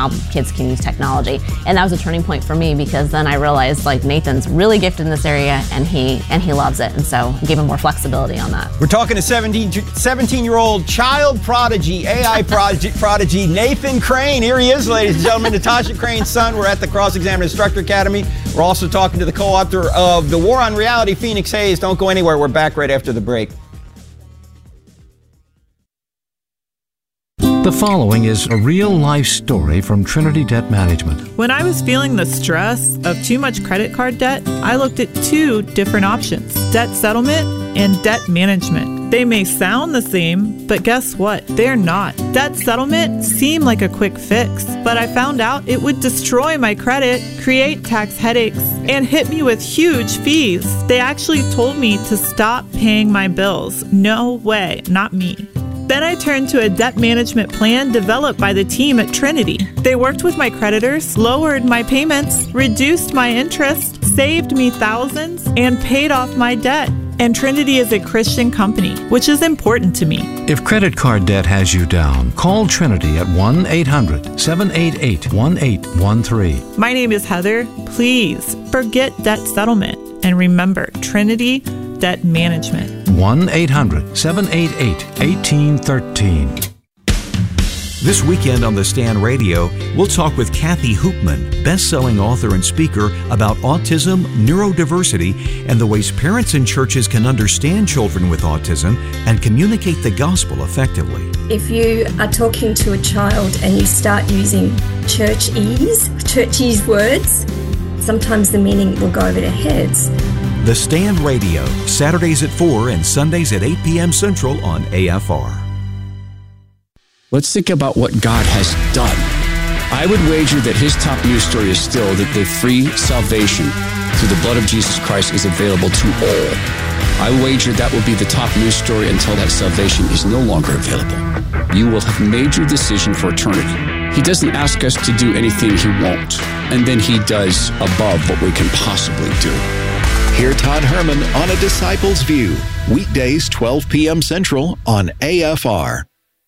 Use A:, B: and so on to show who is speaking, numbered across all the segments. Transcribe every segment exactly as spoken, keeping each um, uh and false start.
A: how kids can use technology. And that was a turning point for me, because then I realized like Nathan's really gifted in this area and he and he loves it. And so I gave him more flexibility on that.
B: We're talking to seventeen-year-old child prodigy, A I prodigy, prodigy Nathan Crane. Here he is, ladies and gentlemen, Natasha Crane's son. We're at the Cross-Examiner Instructor Academy. We're also talking to the co-author of The War on Reality, Phoenix Hayes. Don't go anywhere. We're back right after the break.
C: The following is a real-life story from Trinity Debt Management.
D: When I was feeling the stress of too much credit card debt, I looked at two different options: debt settlement and debt management. They may sound the same, but guess what? They're not. Debt settlement seemed like a quick fix, but I found out it would destroy my credit, create tax headaches, and hit me with huge fees. They actually told me to stop paying my bills. No way, not me. Then I turned to a debt management plan developed by the team at Trinity. They worked with my creditors, lowered my payments, reduced my interest, saved me thousands, and paid off my debt. And Trinity is a Christian company, which is important to me.
C: If credit card debt has you down, call Trinity at one eight hundred seven eight eight one eight one three.
D: My name is Heather. Please forget debt settlement and remember Trinity Debt Management.
C: one eight hundred seven eight eight one eight one three.
E: This weekend on The Stand Radio, we'll talk with Kathy Hoopman, best-selling author and speaker, about autism, neurodiversity, and the ways parents and churches can understand children with autism and communicate the gospel effectively.
F: If you are talking to a child and you start using churchese, churchese words, sometimes the meaning will go over their heads.
E: The Stand Radio, Saturdays at four and Sundays at eight p.m. Central on A F R.
G: Let's think about what God has done. I would wager that his top news story is still that the free salvation through the blood of Jesus Christ is available to all. I wager that will be the top news story until that salvation is no longer available. You will have made your decision for eternity. He doesn't ask us to do anything he won't, and then he does above what we can possibly do.
H: Hear Todd Herman on A Disciple's View, weekdays twelve p.m. Central on A F R.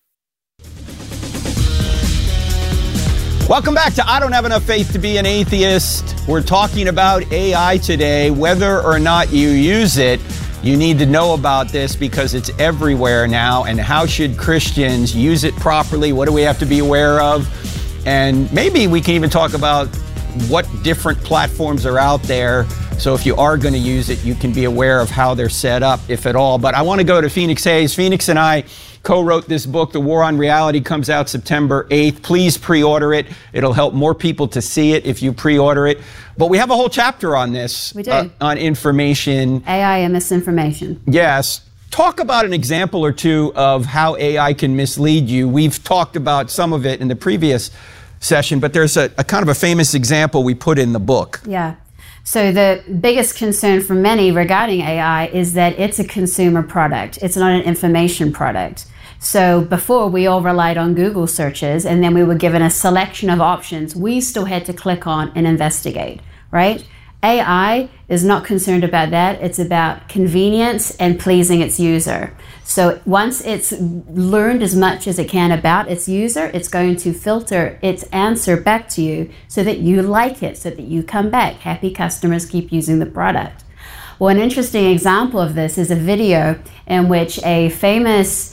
B: Welcome back to I Don't Have Enough Faith to Be an Atheist. We're talking about A I today. Whether or not you use it, you need to know about this because it's everywhere now. And how should Christians use it properly? What do we have to be aware of? And maybe we can even talk about what different platforms are out there. So if you are going to use it, you can be aware of how they're set up, if at all. But I want to go to Phoenix Hayes. Phoenix and I co-wrote this book. The War on Reality comes out September eighth. Please pre-order it. It'll help more people to see it if you pre-order it. But we have a whole chapter on this.
I: We do.
B: Uh, on information.
I: A I and misinformation.
B: Yes. Talk about an example or two of how A I can mislead you. We've talked about some of it in the previous session, but there's a, a kind of a famous example we put in the book.
I: Yeah. So the biggest concern for many regarding A I is that it's a consumer product. It's not an information product. So before, we all relied on Google searches, and then we were given a selection of options we still had to click on and investigate, right? A I is not concerned about that. It's about convenience and pleasing its user. So once it's learned as much as it can about its user, it's going to filter its answer back to you so that you like it, so that you come back. Happy customers keep using the product. Well, an interesting example of this is a video in which a famous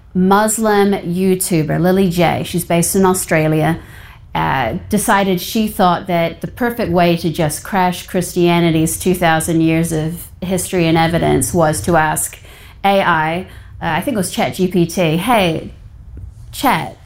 I: Muslim YouTuber, Lily J, she's based in Australia, uh, decided she thought that the perfect way to just crash Christianity's two thousand years of history and evidence was to ask A I, uh, I think it was ChatGPT, hey, Chat,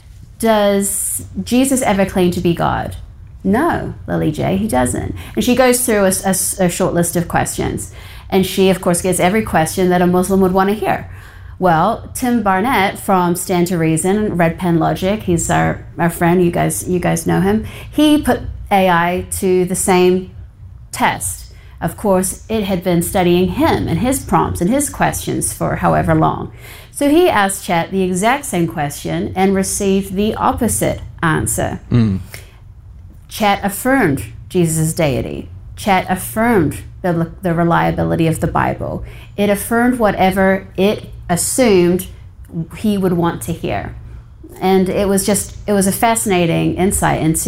I: does Jesus ever claim to be God? No, Lily J, he doesn't. And she goes through a, a, a short list of questions. And she, of course, gets every question that a Muslim would want to hear. Well, Tim Barnett from Stand to Reason, Red Pen Logic, he's our, our friend, you guys you guys know him. He put A I to the same test. Of course, it had been studying him and his prompts and his questions for however long. So he asked Chat the exact same question and received the opposite answer. Mm. Chat affirmed Jesus' deity. Chat affirmed the, the reliability of the Bible. It affirmed whatever it assumed he would want to hear. And it was just, it was a fascinating insight into